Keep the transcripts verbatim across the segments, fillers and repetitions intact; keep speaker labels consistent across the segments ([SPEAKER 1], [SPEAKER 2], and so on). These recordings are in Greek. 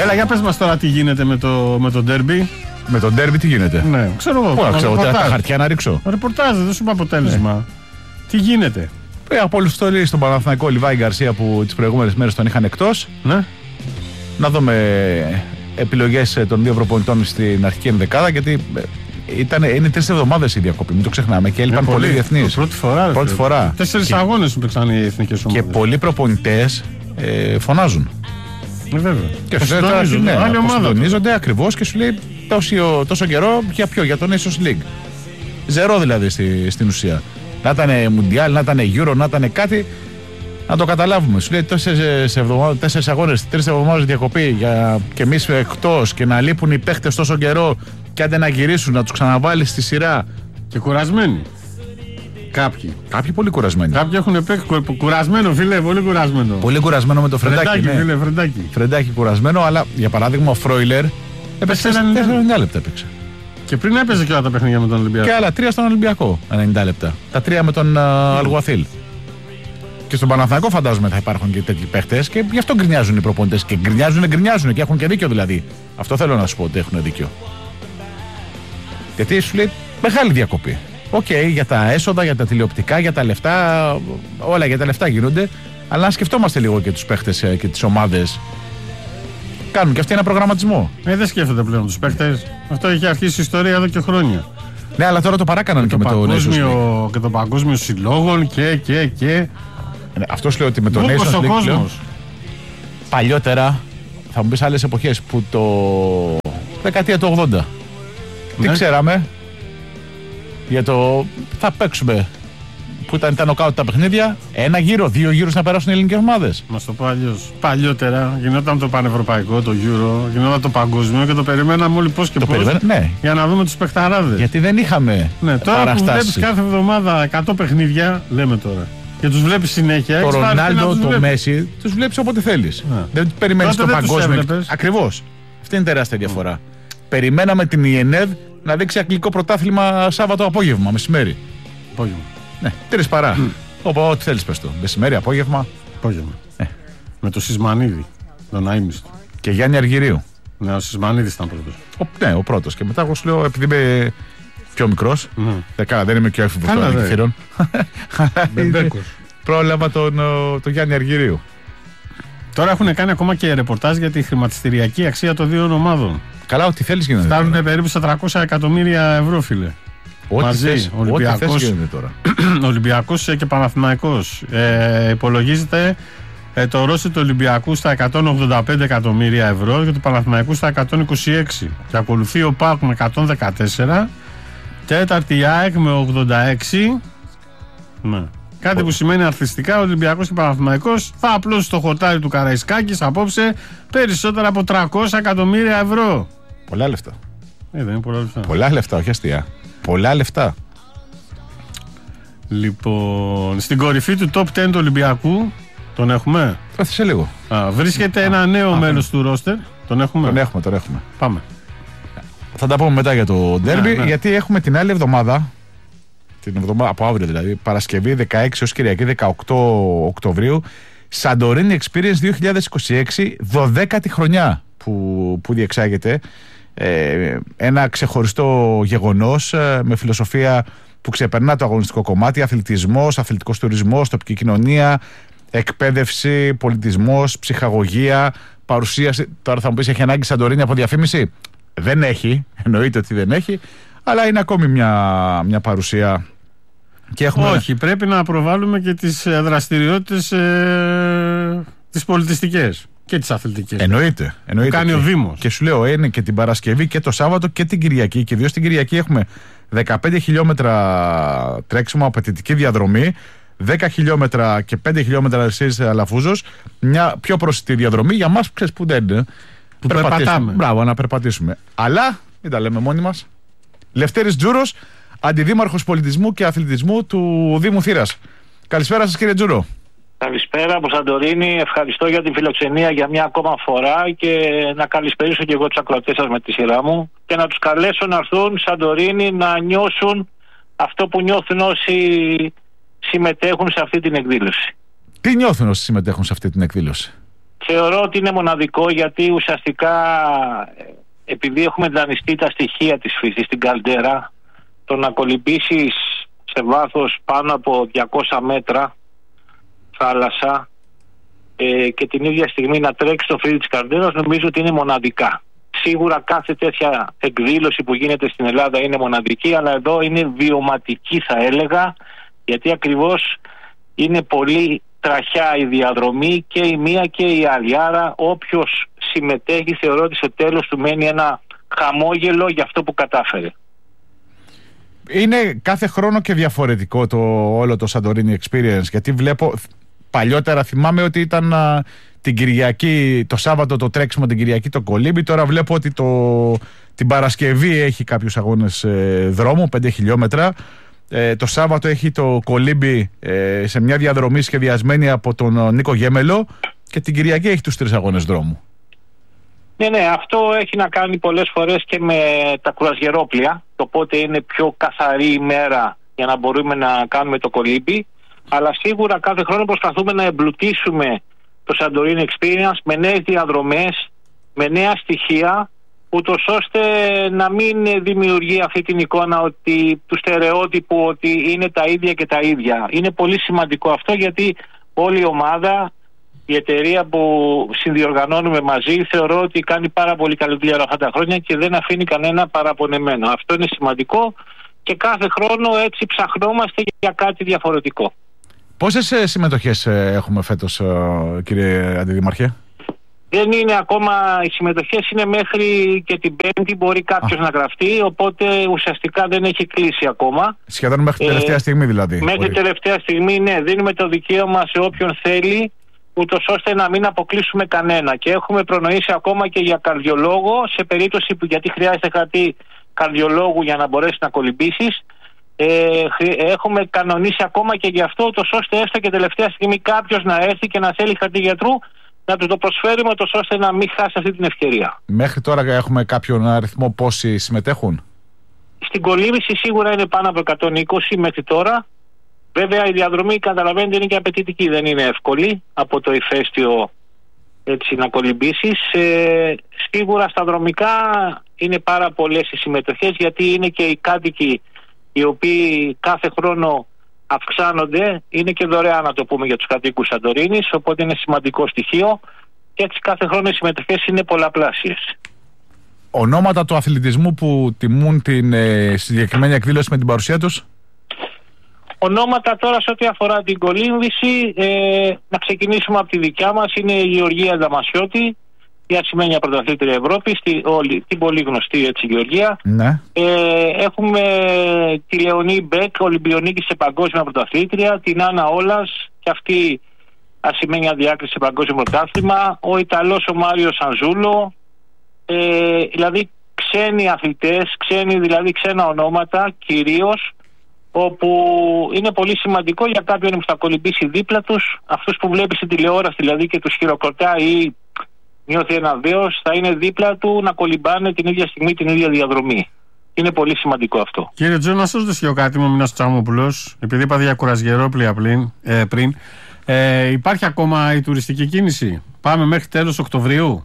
[SPEAKER 1] Έλα, για πες μας τώρα τι γίνεται με το, με το ντέρμπι.
[SPEAKER 2] Με το ντέρμπι τι γίνεται?
[SPEAKER 1] Ναι, ξέρω εγώ.
[SPEAKER 2] Πού να ξέρω, τα χαρτιά να ρίξω.
[SPEAKER 1] Ρεπορτάζ, δεν σου είπα αποτέλεσμα. Ναι. Τι γίνεται?
[SPEAKER 2] Ε, αποστολή στον Παναθηναϊκό Λιβάη Γκαρσία που τις προηγούμενες μέρες τον είχαν εκτός.
[SPEAKER 1] Ναι.
[SPEAKER 2] Να δούμε επιλογές των δύο προπονητών στην αρχική ενδεκάδα, γιατί ήταν, είναι τρεις εβδομάδες η διακοπή, μην το ξεχνάμε, και έλειπαν πολλοί διεθνείς.
[SPEAKER 1] Πρώτη φορά.
[SPEAKER 2] Πρώτη φορά.
[SPEAKER 1] Τέσσερις αγώνες που παίξαν οι εθνικές ομάδες.
[SPEAKER 2] Και πολλοί προπονητές ε, φωνάζουν.
[SPEAKER 1] Ε, βέβαια.
[SPEAKER 2] Και σου συντονίζονται, ναι, συντονίζονται ακριβώς και σου λέει τόσο, τόσο καιρό για ποιο, για το Nations League. Ζερό δηλαδή στη, στην ουσία. Να ήταν Μουντιάλ, να ήταν Euro, να ήταν κάτι. Να το καταλάβουμε. Σου λέει τέσσερις αγώνες, τρεις εβδομάδες διακοπή για, και εμείς εκτός, και να λείπουν οι παίχτες τόσο καιρό και άντε να γυρίσουν, να τους ξαναβάλει στη σειρά.
[SPEAKER 1] Και κουρασμένοι. Κάποιοι.
[SPEAKER 2] Κάποιοι πολύ κουρασμένοι.
[SPEAKER 1] Κάποιοι έχουν παίξει. Κουρασμένο, φίλε, πολύ κουρασμένο.
[SPEAKER 2] Πολύ κουρασμένο με το Φρεντάκι.
[SPEAKER 1] Φρεντάκι,
[SPEAKER 2] ναι.
[SPEAKER 1] φίλε, Φρεντάκι.
[SPEAKER 2] Φρεντάκι κουρασμένο, αλλά για παράδειγμα ο Φρόιλερ έπαιξε ενενήντα λεπτά. Έπαιξε.
[SPEAKER 1] Και πριν έπαιζε και όλα τα παιχνίδια με τον Ολυμπιακό.
[SPEAKER 2] Και άλλα τρία στον Ολυμπιακό ενενήντα λεπτά. Τα τρία με τον uh, Αλγουαθίλ. Και στον Παναθηναϊκό φαντάζομαι θα υπάρχουν και τέτοιοι παίχτες και γι' αυτό γκρινιάζουν οι προπονητές. Και γκρινιάζουν, γκρινιάζουν και έχουν και δίκιο δηλαδή. Αυτό θέλω να σου πω ότι έχουν δίκιο. Γιατί σου λέει μεγάλη διακοπή. Οκ, okay, για τα έσοδα, για τα τηλεοπτικά, για τα λεφτά, όλα για τα λεφτά γίνονται. Αλλά να σκεφτόμαστε λίγο και τους παίχτες και τις ομάδες. Κάνουν και αυτοί ένα προγραμματισμό.
[SPEAKER 1] Ε, δεν σκέφτονται πλέον τους παίχτες. Αυτό έχει αρχίσει η ιστορία εδώ και χρόνια.
[SPEAKER 2] Ναι, αλλά τώρα το παράκαναν και, και, και με το Nations League.
[SPEAKER 1] Και το παγκόσμιο συλλόγων και, και, και.
[SPEAKER 2] Ναι, αυτό σου λέω ότι με το Nations League πλέον, παλιότερα, θα μου πεις άλλες εποχές που το δεκαετία του ογδόντα. Ναι. Τι ξέραμε για το θα παίξουμε που ήταν τα νοκάουτ τα παιχνίδια, ένα γύρο, δύο γύρους να περάσουν οι ελληνικές ομάδες.
[SPEAKER 1] Μας το πω αλλιώς. Παλιότερα γινόταν το πανευρωπαϊκό, το Euro, γινόταν το παγκόσμιο και το περιμέναμε όλοι πώς και
[SPEAKER 2] το
[SPEAKER 1] πώς.
[SPEAKER 2] Περιμένα, ναι.
[SPEAKER 1] Για να δούμε τους παιχταράδες.
[SPEAKER 2] Γιατί δεν είχαμε
[SPEAKER 1] ναι, τώρα παραστάσεις. Που βλέπεις κάθε εβδομάδα εκατό παιχνίδια, λέμε τώρα. Και τους βλέπεις συνέχεια.
[SPEAKER 2] Το Ρονάλντο, το Μέση, τους βλέπεις όποτε θέλεις. Ναι. Δεν περιμένεις το παγκόσμιο. Ακριβώς. Αυτή είναι τεράστια διαφορά. Mm. Περιμέναμε την ι εν ι ντι να δείξει αγγλικό πρωτάθλημα Σάββατο απόγευμα, μεσημέρι.
[SPEAKER 1] Απόγευμα.
[SPEAKER 2] Ναι, τρεις παρά. Mm. Οπότε, ό,τι θέλεις πες το. Μεσημέρι, απόγευμα.
[SPEAKER 1] Απόγευμα. Ε. Με το Σισμανίδη, τον αείμνηστο.
[SPEAKER 2] Και Γιάννη Αργυρίου.
[SPEAKER 1] Ναι, ο Σισμανίδης ήταν πρώτος.
[SPEAKER 2] Ο, ναι, ο πρώτος. Και μετά εγώ σου λέω, επειδή είμαι πιο μικρός, mm. δεν, δεν είμαι και ο έφηβος των αντιχείρων. Πρόλαβα τον, τον Γιάννη Αργυρίου.
[SPEAKER 1] Τώρα έχουν κάνει ακόμα και ρεπορτάζ για τη χρηματιστηριακή αξία των δύο ομάδων.
[SPEAKER 2] Καλά, ό,τι θέλεις γίνεται.
[SPEAKER 1] Φτάνουν περίπου στα τριακόσια εκατομμύρια ευρώ, φίλε.
[SPEAKER 2] Ό,τι
[SPEAKER 1] μαζί,
[SPEAKER 2] θες,
[SPEAKER 1] Ολυμπιακός,
[SPEAKER 2] ό,τι θες γίνεται τώρα.
[SPEAKER 1] Ολυμπιακός και Παναθηναϊκός. Ε, υπολογίζεται ε, το ρόστερ του Ολυμπιακού στα εκατόν ογδόντα πέντε εκατομμύρια ευρώ και του Παναθηναϊκού στα εκατόν είκοσι έξι. Και ακολουθεί ο ΠΑΟΚ με εκατόν δεκατέσσερα. Τέταρτη η ΑΕΚ με ογδόντα έξι. Ναι. Κάτι που σημαίνει αρθιστικά ο Ολυμπιακός και Παναθηναϊκός θα απλώσει το χορτάρι του Καραϊσκάκης απόψε περισσότερα από τριακόσια εκατομμύρια ευρώ.
[SPEAKER 2] Πολλά λεφτά.
[SPEAKER 1] Ε, δεν είναι πολλά λεφτά.
[SPEAKER 2] Πολλά λεφτά, όχι αστεία. Πολλά λεφτά.
[SPEAKER 1] Λοιπόν, στην κορυφή του top δέκα του Ολυμπιακού τον έχουμε.
[SPEAKER 2] Κάθισε λίγο.
[SPEAKER 1] Α, βρίσκεται Α, ένα νέο μέλος του ρόστερ. Τον έχουμε.
[SPEAKER 2] Τον έχουμε, τον έχουμε.
[SPEAKER 1] Πάμε.
[SPEAKER 2] Θα τα πούμε μετά για το ντέρμπι,
[SPEAKER 1] ναι, ναι.
[SPEAKER 2] γιατί έχουμε την άλλη εβδομάδα. Την εβδομάδα από αύριο δηλαδή, Παρασκευή δεκαέξι έως Κυριακή δεκαοκτώ Οκτωβρίου, Santorini Experience δύο χιλιάδες είκοσι έξι, δωδέκατη χρονιά που, που διεξάγεται. Ε, ένα ξεχωριστό γεγονός ε, με φιλοσοφία που ξεπερνά το αγωνιστικό κομμάτι, αθλητισμός, αθλητικός τουρισμός, τοπική κοινωνία, εκπαίδευση, πολιτισμός, ψυχαγωγία, παρουσίαση. Τώρα θα μου πεις, έχει ανάγκη Santorini από διαφήμιση? Δεν έχει, εννοείται ότι δεν έχει, αλλά είναι ακόμη μια, μια παρουσία. Και έχουμε...
[SPEAKER 1] Όχι, πρέπει να προβάλλουμε και τις δραστηριότητες ε, τις πολιτιστικές και τις αθλητικές.
[SPEAKER 2] Εννοείται. εννοείται.
[SPEAKER 1] Κάνει
[SPEAKER 2] και,
[SPEAKER 1] ο Δήμος.
[SPEAKER 2] Και σου λέω, είναι και την Παρασκευή και το Σάββατο και την Κυριακή. Και ιδίως την Κυριακή έχουμε δεκαπέντε χιλιόμετρα τρέξιμο, απαιτητική διαδρομή, δέκα χιλιόμετρα και πέντε χιλιόμετρα εσείς Αλαφούζος. Μια πιο προσιτή διαδρομή για μας, ξέρεις που δεν είναι.
[SPEAKER 1] Που περπατάμε.
[SPEAKER 2] Μπράβο, να περπατήσουμε. Αλλά, μην τα λέμε μόνοι μας. Λευτέρης Τζούρος, Αντιδήμαρχος Πολιτισμού και Αθλητισμού του Δήμου Θήρας. Καλησπέρα σας, κύριε Τζούρο.
[SPEAKER 3] Καλησπέρα από Σαντορίνη. Ευχαριστώ για την φιλοξενία για μια ακόμα φορά και να καλησπερίσω και εγώ τους ακροατές σας με τη σειρά μου και να τους καλέσω να έρθουν Σαντορίνη να νιώσουν αυτό που νιώθουν όσοι συμμετέχουν σε αυτή την εκδήλωση.
[SPEAKER 2] Τι νιώθουν όσοι συμμετέχουν σε αυτή την εκδήλωση?
[SPEAKER 3] Θεωρώ ότι είναι μοναδικό, γιατί ουσιαστικά επειδή έχουμε δανειστεί τα στοιχεία της φύσης στην καλντέρα, το να κολυμπήσεις σε βάθος πάνω από διακόσια μέτρα θάλασσα ε, και την ίδια στιγμή να τρέξει το φρύδι της καλντέρας, νομίζω ότι είναι μοναδικά. Σίγουρα κάθε τέτοια εκδήλωση που γίνεται στην Ελλάδα είναι μοναδική, αλλά εδώ είναι βιωματική, θα έλεγα, γιατί ακριβώς είναι πολύ τραχιά η διαδρομή και η μία και η άλλη. Άρα όποιος συμμετέχει θεωρώ ότι στο τέλος του μένει ένα χαμόγελο για αυτό που κατάφερε.
[SPEAKER 2] Είναι κάθε χρόνο και διαφορετικό το όλο το Santorini Experience, γιατί βλέπω παλιότερα, θυμάμαι ότι ήταν α, την Κυριακή, το Σάββατο το τρέξιμο, την Κυριακή το κολύμπι. Τώρα βλέπω ότι το, την Παρασκευή έχει κάποιους αγώνες ε, δρόμου, πέντε χιλιόμετρα. Ε, το Σάββατο έχει το κολύμπι ε, σε μια διαδρομή σχεδιασμένη από τον Νίκο Γέμελο, και την Κυριακή έχει τους τρεις αγώνες δρόμου.
[SPEAKER 3] Ναι, ναι, αυτό έχει να κάνει πολλές φορές και με τα κουρασγερόπλια, το πότε είναι πιο καθαρή ημέρα για να μπορούμε να κάνουμε το κολύμπι, αλλά σίγουρα κάθε χρόνο προσπαθούμε να εμπλουτίσουμε το Santorini Experience με νέες διαδρομές, με νέα στοιχεία, ούτως ώστε να μην δημιουργεί αυτή την εικόνα ότι, του στερεότυπου ότι είναι τα ίδια και τα ίδια. Είναι πολύ σημαντικό αυτό, γιατί όλη η ομάδα, η εταιρεία που συνδιοργανώνουμε μαζί, θεωρώ ότι κάνει πάρα πολύ καλή δουλειά αυτά τα χρόνια και δεν αφήνει κανένα παραπονεμένο. Αυτό είναι σημαντικό και κάθε χρόνο έτσι ψαχνόμαστε για κάτι διαφορετικό.
[SPEAKER 2] Πόσες συμμετοχές έχουμε φέτος, κύριε Αντιδημαρχέ?
[SPEAKER 3] Δεν είναι ακόμα, οι συμμετοχές είναι μέχρι και την Πέμπτη, μπορεί κάποιος Α. να γραφτεί, οπότε ουσιαστικά δεν έχει κλείσει ακόμα.
[SPEAKER 2] Σχεδόν μέχρι την τελευταία ε, στιγμή δηλαδή.
[SPEAKER 3] Μέχρι την τελευταία στιγμή, ναι, δίνουμε το δικαίωμα σε όποιον θέλει, ούτως ώστε να μην αποκλείσουμε κανένα. Και έχουμε προνοήσει ακόμα και για καρδιολόγο, σε περίπτωση που, γιατί χρειάζεται κάτι καρδιολόγου για να μπορέσει να κολυμπήσεις. Ε, έχουμε κανονίσει ακόμα και γι' αυτό, ούτως ώστε έστω και τελευταία στιγμή κάποιος να έρθει και να θέλει χαρτί γιατρού, να του το προσφέρουμε, ούτως ώστε να μην χάσει αυτή την ευκαιρία.
[SPEAKER 2] Μέχρι τώρα έχουμε κάποιον αριθμό πόσοι συμμετέχουν?
[SPEAKER 3] Στην κολύμβηση σίγουρα είναι πάνω από εκατόν είκοσι μέχρι τώρα. Βέβαια η διαδρομή, καταλαβαίνετε, είναι και απαιτητική, δεν είναι εύκολη από το ηφαίστειο έτσι να κολυμπήσεις. Ε, σίγουρα στα δρομικά είναι πάρα πολλές οι συμμετοχές, γιατί είναι και οι κάτοικοι οι οποίοι κάθε χρόνο αυξάνονται, είναι και δωρεάν να το πούμε για τους κατοίκους Σαντορίνης, οπότε είναι σημαντικό στοιχείο και έτσι κάθε χρόνο οι συμμετοχές είναι πολλαπλάσιες.
[SPEAKER 2] Ονόματα του αθλητισμού που τιμούν την ε, συγκεκριμένη εκδήλωση με την παρουσία τους?
[SPEAKER 3] Ονόματα τώρα σε ό,τι αφορά την κολύμβηση, ε, να ξεκινήσουμε από τη δικιά μας, είναι η Γεωργία Νταμασιώτη, η ασημένια πρωταθλήτρια Ευρώπης, τη, όλη, την πολύ γνωστή έτσι Γεωργία.
[SPEAKER 2] Ναι.
[SPEAKER 3] Ε, έχουμε τη Λεωνή Μπεκ, Ολυμπιονίκη σε παγκόσμια πρωταθλήτρια, την Άννα Όλας, και αυτή ασημένια διάκριση σε παγκόσμιο πρωτάθλημα, ο Ιταλός ο Μάριος Ανζούλο, ε, δηλαδή ξένοι αθλητές, ξένοι, δηλαδή ξένα ονόματα κυρίως, όπου είναι πολύ σημαντικό για κάποιον που θα κολυμπήσει δίπλα τους, αυτούς που βλέπει στην τηλεόραση δηλαδή και τους χειροκροτάει ή νιώθει ένα δέος, θα είναι δίπλα του να κολυμπάνε την ίδια στιγμή, την ίδια διαδρομή. Είναι πολύ σημαντικό αυτό.
[SPEAKER 1] Κύριε Τζο, να σας ρωτήσω κάτι, μου Μινάς Τσαμόπουλος, επειδή είπα για κουρασγερόπλια πριν, ε, πριν ε, υπάρχει ακόμα η τουριστική κίνηση? Πάμε μέχρι τέλος Οκτωβρίου?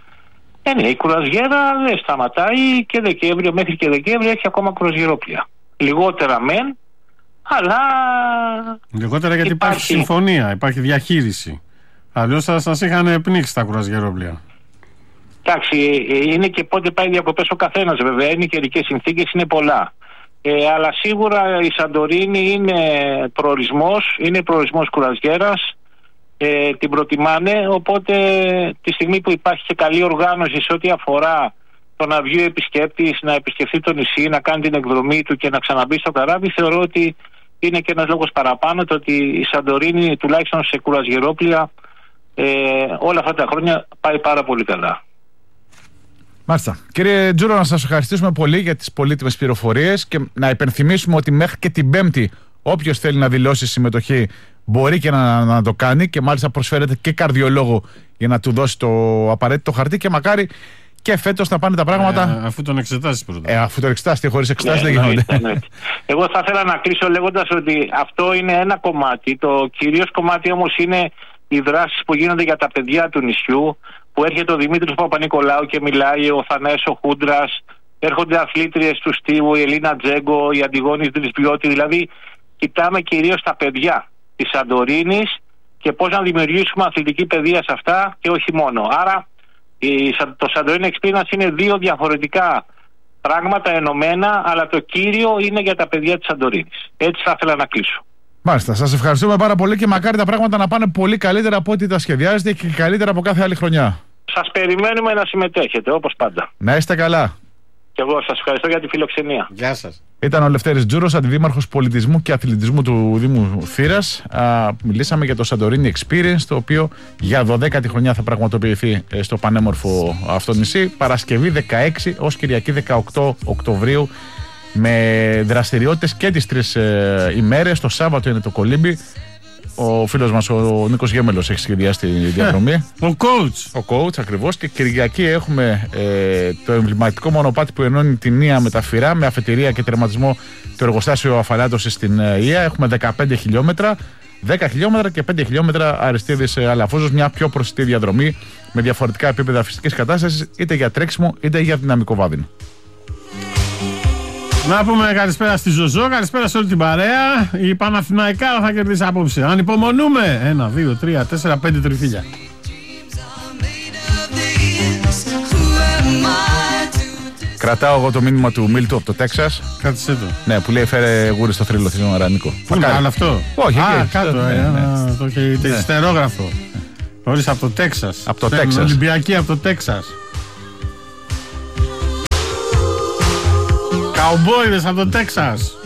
[SPEAKER 3] Ε, ναι, η κουρασγέρα δεν σταματάει και Δεκέμβριο, μέχρι και Δεκέμβριο έχει ακόμα κουρασγερόπλια. Λιγότερα μεν, αλλά...
[SPEAKER 1] Λιγότερα γιατί υπάρχει, υπάρχει συμφωνία, υπάρχει διαχείριση. Αλλιώς θα σας είχαν πνίξει τα κουρασγερόπλια.
[SPEAKER 3] Εντάξει, είναι και πότε πάει διακοπές ο καθένας βέβαια, είναι καιρικές συνθήκες, είναι πολλά. Ε, αλλά σίγουρα η Σαντορίνη είναι προορισμός, είναι προορισμός κουρασγέρας, ε, την προτιμάνε, οπότε τη στιγμή που υπάρχει και καλή οργάνωση σε ό,τι αφορά το να βγει ο επισκέπτης, να επισκεφθεί το νησί, να κάνει την εκδρομή του και να ξαναμπεί στο καράβι, θεωρώ ότι είναι και ένας λόγος παραπάνω το ότι η Σαντορίνη τουλάχιστον σε κουρασγερόπλια ε, όλα αυτά τα χρόνια πάει πάρα πολύ καλά.
[SPEAKER 2] Μάλιστα. Κύριε Τζούρο, να σας ευχαριστήσουμε πολύ για τις πολύτιμες πληροφορίες και να υπενθυμίσουμε ότι μέχρι και την Πέμπτη όποιος θέλει να δηλώσει συμμετοχή μπορεί και να, να το κάνει, και μάλιστα προσφέρεται και καρδιολόγο για να του δώσει το απαραίτητο χαρτί, και μακάρι και φέτος να πάνε τα πράγματα.
[SPEAKER 1] Ε, αφού τον εξετάσεις πρώτα.
[SPEAKER 2] Ε, αφού τον εξετάσεις, χωρίς εξετάσεις
[SPEAKER 3] ναι,
[SPEAKER 2] δεν γίνονται.
[SPEAKER 3] Ναι, ναι. Εγώ θα ήθελα να κλείσω λέγοντας ότι αυτό είναι ένα κομμάτι. Το κυρίως κομμάτι όμως είναι οι δράσεις που γίνονται για τα παιδιά του νησιού, που έρχεται ο Δημήτρης Παπα-Νικολάου και μιλάει, ο Θανέσο Χούντρας, έρχονται αθλήτριες του Στίβου, η Ελίνα Τζέγκο, η Αντιγόνης Δρισβιώτη. Δηλαδή, κοιτάμε κυρίως τα παιδιά της Σαντορίνης και πώς να δημιουργήσουμε αθλητική παιδεία σε αυτά και όχι μόνο. Άρα, το Santorini Experience είναι δύο διαφορετικά πράγματα ενωμένα, αλλά το κύριο είναι για τα παιδιά της Σαντορίνης. Έτσι θα ήθελα να κλείσω.
[SPEAKER 2] Μάλιστα. Σας ευχαριστούμε πάρα πολύ και μακάρι τα πράγματα να πάνε πολύ καλύτερα από ό,τι τα σχεδιάζετε και καλύτερα από κάθε άλλη χρονιά.
[SPEAKER 3] Σας περιμένουμε να συμμετέχετε, όπως πάντα.
[SPEAKER 2] Να είστε καλά.
[SPEAKER 3] Και εγώ σας ευχαριστώ για τη φιλοξενία.
[SPEAKER 1] Γεια σας.
[SPEAKER 2] Ήταν ο Λευτέρης Τζούρος, αντιδήμαρχος πολιτισμού και αθλητισμού του Δήμου Θήρας. Α, μιλήσαμε για το Santorini Experience, το οποίο για δωδέκατη χρονιά θα πραγματοποιηθεί στο πανέμορφο αυτό νησί. Παρασκευή δεκαέξι ως Κυριακή δεκαοκτώ Οκτωβρίου, με δραστηριότητες και τις τρεις ε, ημέρες. Το Σάββατο είναι το κολύμπι. Ο φίλος μας ο Νίκος Γέμελος έχει σχεδιάσει τη διαδρομή.
[SPEAKER 1] Ο coach.
[SPEAKER 2] Ο coach ακριβώς. Και Κυριακή έχουμε ε, το εμβληματικό μονοπάτι που ενώνει την Ία με τα Φυρά, με αφετηρία και τερματισμό το εργοστάσιο αφαλάτωσης στην ε, Ία. Έχουμε δεκαπέντε χιλιόμετρα, δέκα χιλιόμετρα και πέντε χιλιόμετρα Αριστείδης ε, Αλαφούζος. Μια πιο προσιτή διαδρομή με διαφορετικά επίπεδα φυσικής κατάστασης, είτε για τρέξιμο είτε για δυναμικό βάδινο.
[SPEAKER 1] Να πούμε καλησπέρα στη Ζωζό, καλησπέρα σε όλη την παρέα. Η Παναθηναϊκάρα θα κερδίσει απόψε. Ανυπομονούμε. Ένα, δύο, τρία, τέσσερα, πέντε τριφύλια.
[SPEAKER 2] Κρατάω εγώ το μήνυμα του Μίλτου από το Τέξας.
[SPEAKER 1] Κράτησέ το.
[SPEAKER 2] Ναι, που λέει φέρε γούρι στο θρύλο της Νίκο.
[SPEAKER 1] Πού είναι άλλο αυτό?
[SPEAKER 2] Όχι,
[SPEAKER 1] Α,
[SPEAKER 2] εκεί,
[SPEAKER 1] κάτω.
[SPEAKER 2] ναι,
[SPEAKER 1] ε,
[SPEAKER 2] ναι.
[SPEAKER 1] ένα, το έχει
[SPEAKER 2] Ναι.
[SPEAKER 1] στερόγραφο. Ορίστε από το Τέξας.
[SPEAKER 2] Από το
[SPEAKER 1] Στην
[SPEAKER 2] Τέξας.
[SPEAKER 1] Ολυμπιακή από το Τέξας. Καουμπόιδες από το Τέξας.